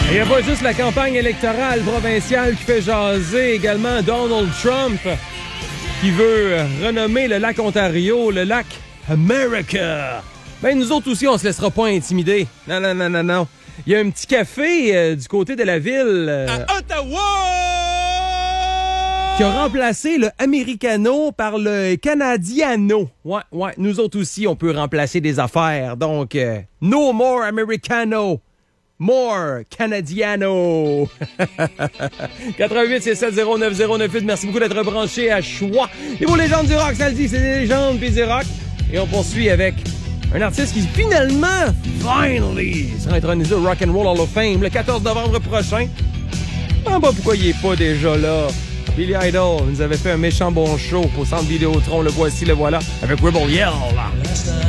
Il n'y a pas juste la campagne électorale provinciale qui fait jaser, également Donald Trump qui veut renommer le lac Ontario le lac America. Ben nous autres aussi, on se laissera pas intimider. Non. Il y a un petit café du côté de la ville à Ottawa qui a remplacé le Americano par le Canadiano. Ouais, nous autres aussi, on peut remplacer des affaires. Donc, no more Americano. More Canadiano. 88-670-9098. Merci beaucoup d'être branché à Choix. Et pour les légendes du rock, ça le dit, c'est des légendes puis du rock. Et on poursuit avec un artiste qui finally, sera intronisé au Rock and Roll Hall of Fame le 14 novembre prochain. Je ne sais pas pourquoi il n'est pas déjà là. Billy Idol nous avait fait un méchant bon show au Centre Vidéotron. Le voici, le voilà, avec Rebel Yell.